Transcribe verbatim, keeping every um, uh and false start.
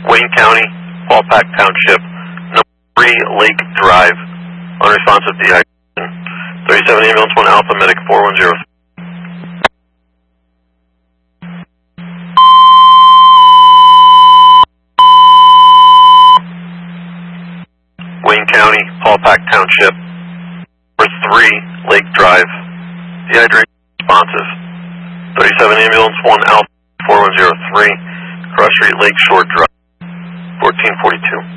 Wayne County, Walpack Township, number three Lake Drive, unresponsive dehydration. thirty-seven ambulance, one Alpha Medic four one zero. Wayne County, Walpack Township, number three Lake Drive, dehydration responsive. thirty-seven ambulance, one Alpha four one zero three, Cross Street Lake Shore Drive, fourteen forty-two.